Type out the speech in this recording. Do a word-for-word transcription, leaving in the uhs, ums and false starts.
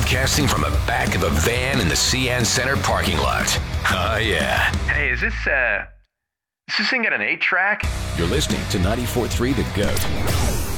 Broadcasting from the back of a van in the C N Center parking lot. Oh, yeah. Hey, is this, uh, is this thing got an eight track? You're listening to ninety-four point three The Goat.